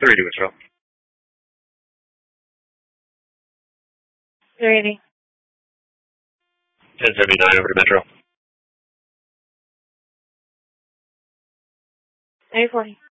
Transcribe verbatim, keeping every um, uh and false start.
three eighty Metro. three eighty. ten seventy-nine over to Metro. eight forty.